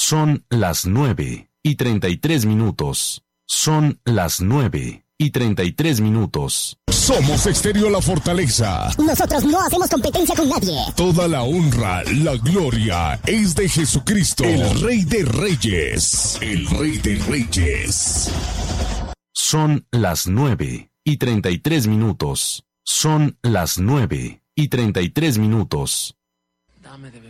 Son las 9:33. Son las 9:33. Somos Estéreo La Fortaleza. Nosotros no hacemos competencia con nadie. Toda la honra, la gloria es de Jesucristo, el Rey de Reyes. El Rey de Reyes. Son las 9:33. Son las 9:33. Dame de beber.